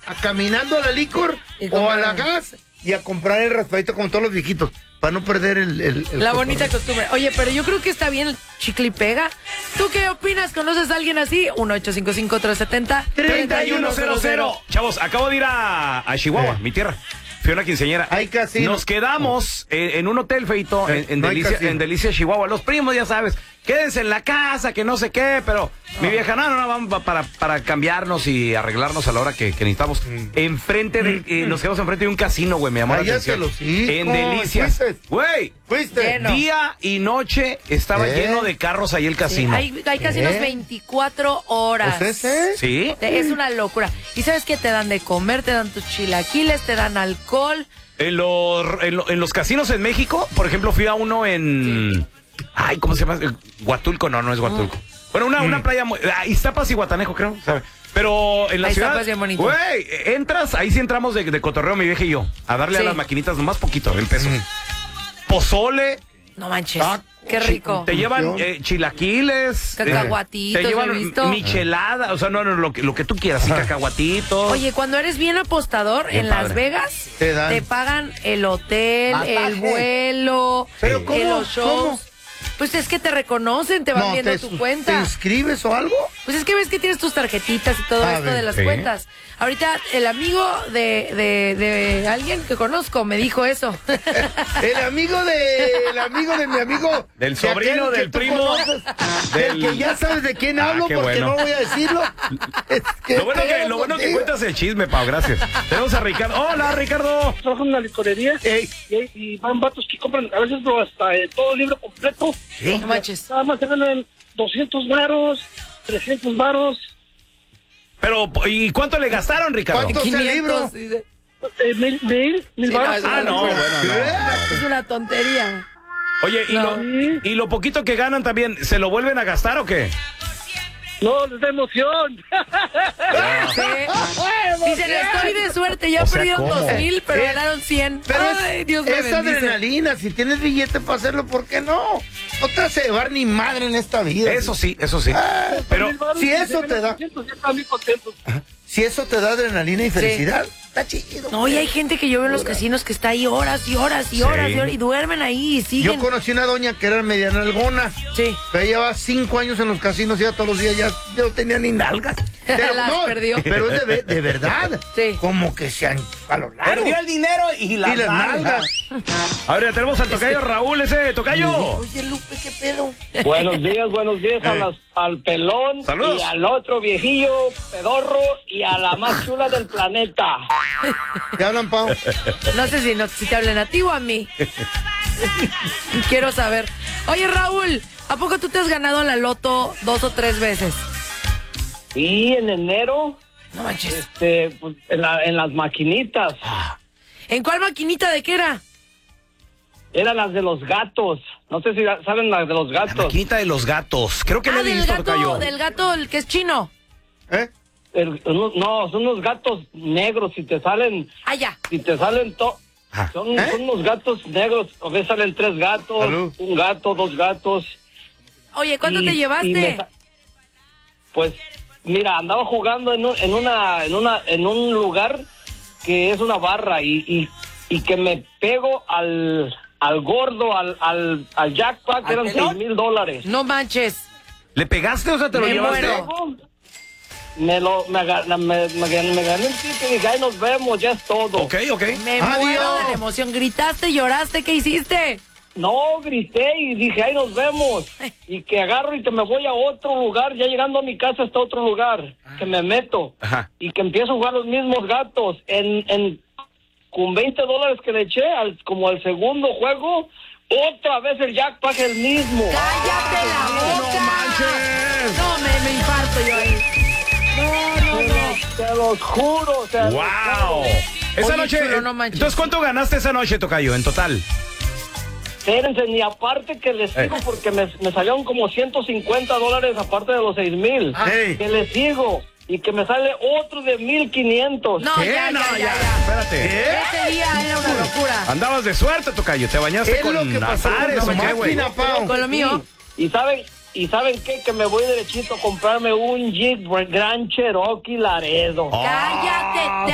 caminando a la licor o a la gas y a comprar el raspadito como todos los viejitos, para no perder la bonita costumbre. Oye, pero yo creo que está bien el chicle y pega. ¿Tú qué opinas? ¿Conoces a alguien así? 1-855-370-3100. Chavos, acabo de ir a Chihuahua, mi tierra. Fui a una quinceañera. Hay casino. Nos quedamos en un hotel, Feito, en no Delicia, Chihuahua. Los primos, ya sabes, quédense en la casa, que no sé qué, pero mi vieja, no, vamos para cambiarnos y arreglarnos a la hora que necesitamos. Enfrente nos quedamos enfrente de un casino, güey, me llamó la atención. En Delicia. Güey, día y noche estaba lleno de carros ahí el casino. Sí, hay casinos 24 horas. ¿Sí? Es una locura. ¿Y sabes qué? Te dan de comer, te dan tus chilaquiles, te dan alcohol. En los casinos en México, por ejemplo, fui a uno en... Ay, ¿cómo se llama? Huatulco, no es Huatulco. Bueno, una playa... Iztapas y Guatanejo, creo, ¿sabes? Pero en la ciudad... Güey, entras, ahí sí entramos de cotorreo, mi vieja y yo, a darle a las maquinitas nomás poquito, el peso. Pozole. No manches, qué rico. Te llevan chilaquiles. Cacahuatitos, te llevan michelada, o sea, no, lo que tú quieras, cacahuatitos. Oye, cuando eres bien apostador, bien en padre. Las Vegas, te pagan el hotel, el vuelo, los shows. ¿Cómo? Pues es que te reconocen, te van viendo tu cuenta. ¿Te inscribes o algo? Pues es que ves que tienes tus tarjetitas y todo esto de las cuentas. Ahorita el amigo de alguien que conozco me dijo eso. El amigo de mi amigo. Del sobrino, del primo. Del que ya sabes de quién hablo, porque no voy a decirlo. Lo bueno que cuentas el chisme, Pau, gracias. Tenemos a Ricardo. Hola, Ricardo. Trabajo en una licorería y van vatos que compran a veces hasta todo el libro completo. Sí, no manches. Nada más te ganan 200 varos, 300 varos. Pero, ¿y cuánto le gastaron, Ricardo? ¿Cuánto es el libro? Mil varos. No. Es una tontería. Oye, ¿y lo poquito que ganan también, se lo vuelven a gastar o qué? No, les da emoción. Dicen, estoy de suerte, ya perdieron 2,000, pero ganaron 100. Pero Dios me bendice. Adrenalina, si tienes billete para hacerlo, ¿por qué no? No te vas a llevar ni madre en esta vida. Eso sí. Pero si eso te da... Si eso te da adrenalina y felicidad, está chido. No, y hay gente que yo veo en los casinos que está ahí horas y horas y horas y duermen ahí y siguen. Yo conocí una doña que era mediana algona. Sí. Pero llevaba 5 años en los casinos, ya todos los días ya no tenía ni nalgas. Las perdió. Pero es de verdad. Sí. Como que se han a lo largo. Perdió el dinero y las nalgas. Ahora tenemos al tocayo Raúl, ese tocayo. Oye, Lupe, ¿qué pedo? Buenos días al pelón. Saludos. Y al otro viejillo pedorro y a la más chula del planeta. ¿Te hablan, Pau? No sé si te hablan a ti o a mí. Quiero saber. Oye, Raúl, ¿a poco tú te has ganado la loto 2 o 3 veces? Sí, en enero. No manches. Pues, en las maquinitas. ¿En cuál maquinita de qué era? Eran las de los gatos. No sé si saben las de los gatos. La maquinita de los gatos. Creo que le he visto, tocayo. Del gato, el que es chino. No, son unos gatos negros. Si te salen... Ya. Si te salen... Son unos gatos negros. A veces salen 3 gatos, Salud. un gato, 2 gatos. Oye, ¿cuánto te llevaste? Pues, mira, andaba jugando en un lugar que es una barra y que me pego al gordo, al jackpot, que eran $6,000. No manches. ¿Le pegaste o sea te lo llevaste? Me gané el sitio y dije, ahí nos vemos, ya es todo. Ok. Me muero de la emoción. ¿Gritaste, lloraste? ¿Qué hiciste? No, grité y dije, ahí nos vemos. Y que agarro y que me voy a otro lugar, ya llegando a mi casa hasta otro lugar, que me meto. Ajá. Y que empiezo a jugar los mismos gatos. Con $20 que le eché, como al segundo juego, otra vez el jackpot es el mismo. ¡Cállate la boca! ¡No manches! No, me infarto yo ahí. No. Te los juro. ¡Wow! Esa noche, chulo, no manches. Entonces, ¿cuánto ganaste esa noche, tocayo, en total? Espérense, ni aparte que les sigo, porque me salieron como $150 aparte de los 6,000. Que les sigo. Y que me sale otro de 1,500. No, ya. Espérate. Ese día era una locura. Andabas de suerte, tocayo. Te bañaste con azares, ¿o qué, güey? Con lo mío. ¿Y saben qué? Que me voy derechito a comprarme un Jeep Grand Cherokee Laredo. ¡Cállate!